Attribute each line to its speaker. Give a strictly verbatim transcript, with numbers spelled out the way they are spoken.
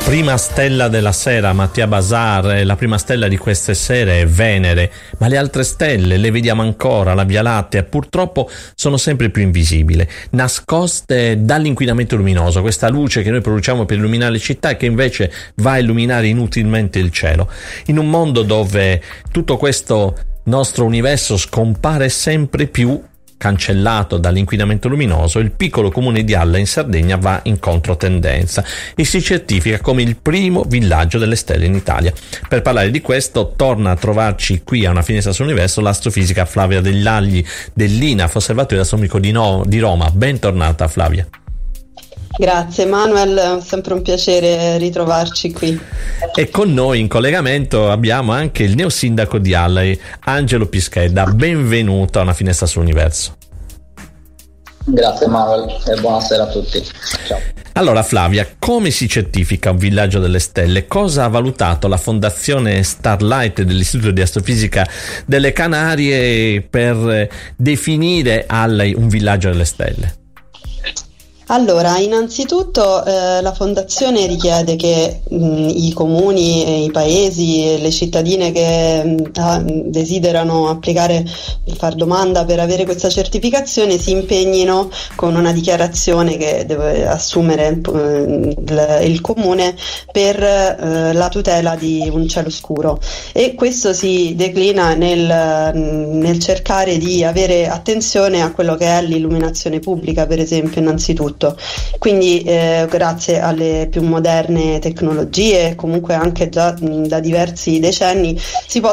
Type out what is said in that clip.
Speaker 1: Prima stella della sera, Mattia Bazar, la prima stella di queste sere è Venere, ma le altre stelle le vediamo ancora, la Via Lattea, purtroppo sono sempre più invisibili, nascoste dall'inquinamento luminoso, questa luce che noi produciamo per illuminare le città e che invece va a illuminare inutilmente il cielo. In un mondo dove tutto questo nostro universo scompare sempre più, cancellato dall'inquinamento luminoso, il piccolo comune di Alla in Sardegna va in controtendenza e si certifica come il primo villaggio delle stelle in Italia. Per parlare di questo torna a trovarci qui a Una finestra sull'universo l'astrofisica Flavia Degliagli dell'I N A F, Osservatorio Astronomico di, no- di Roma. Bentornata Flavia.
Speaker 2: Grazie Manuel, è sempre un piacere ritrovarci qui.
Speaker 1: E con noi in collegamento abbiamo anche il neosindaco di Alla, Angelo Pischedda. Benvenuto a Una finestra sull'universo.
Speaker 3: Grazie Manuel e buonasera a tutti. Ciao.
Speaker 1: Allora Flavia, come si certifica un villaggio delle stelle? Cosa ha valutato la Fondazione Starlight dell'Istituto di Astrofisica delle Canarie per definire Alla un villaggio delle stelle?
Speaker 2: Allora, innanzitutto eh, la Fondazione richiede che mh, i comuni, e i paesi e le cittadine che mh, desiderano applicare, far domanda per avere questa certificazione si impegnino con una dichiarazione che deve assumere eh, il, il comune per eh, la tutela di un cielo scuro, e questo si declina nel, nel cercare di avere attenzione a quello che è l'illuminazione pubblica, per esempio, innanzitutto. Quindi eh, grazie alle più moderne tecnologie, comunque anche già mh, da diversi decenni, si